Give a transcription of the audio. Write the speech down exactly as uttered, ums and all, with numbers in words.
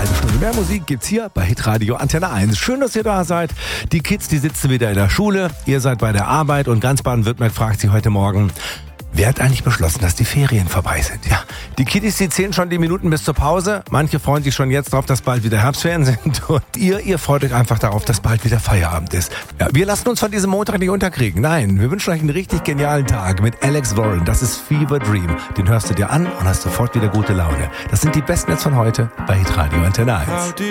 halbe Stunde mehr Musik gibt's hier bei Hitradio Antenne eins. Schön, dass ihr da seid. Die Kids, die sitzen wieder in der Schule, ihr seid bei der Arbeit und ganz Baden-Württemberg fragt sie heute Morgen, wer hat eigentlich beschlossen, dass die Ferien vorbei sind? Ja, die Kiddies, die zählen schon die Minuten bis zur Pause. Manche freuen sich schon jetzt darauf, dass bald wieder Herbstferien sind. Und ihr, ihr freut euch einfach darauf, dass bald wieder Feierabend ist. Ja, wir lassen uns von diesem Montag nicht unterkriegen. Nein, wir wünschen euch einen richtig genialen Tag mit Alex Warren. Das ist Fever Dream. Den hörst du dir an und hast sofort wieder gute Laune. Das sind die besten jetzt von heute bei Hitradio Antenne eins.